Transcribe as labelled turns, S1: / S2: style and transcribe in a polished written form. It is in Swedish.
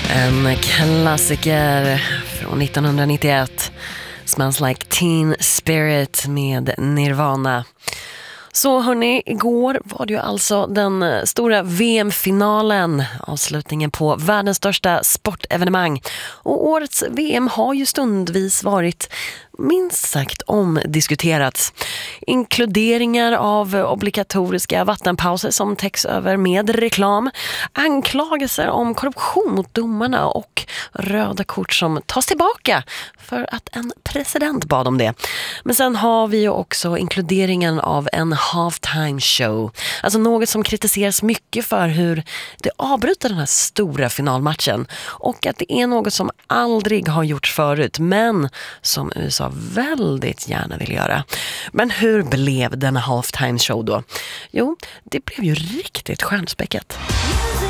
S1: En klassiker från 1991, Smells Like Teen Spirit med Nirvana. Så hörni, igår var det ju alltså den stora VM-finalen, avslutningen på världens största sportevenemang. Och årets VM har ju stundvis varit minst sagt omdiskuterats. Inkluderingar av obligatoriska vattenpauser som täcks över med reklam, anklagelser om korruption mot domarna och röda kort som tas tillbaka för att en president bad om det. Men sen har vi ju också inkluderingen av en halftime show. Alltså något som kritiseras mycket för hur det avbryter den här stora finalmatchen. Och att det är något som aldrig har gjorts förut, men som USA väldigt gärna vill göra. Men hur blev denna halftime show då? Jo, det blev ju riktigt stjärnspäckat.